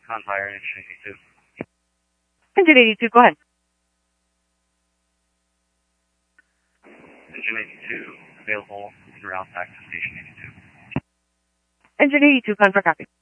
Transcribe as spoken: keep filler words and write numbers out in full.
Confire, engine eighty-two. Engine eighty-two, go ahead. Engine eighty-two, available en route back to station eighty-two. Engine eighty-two, confirm copy.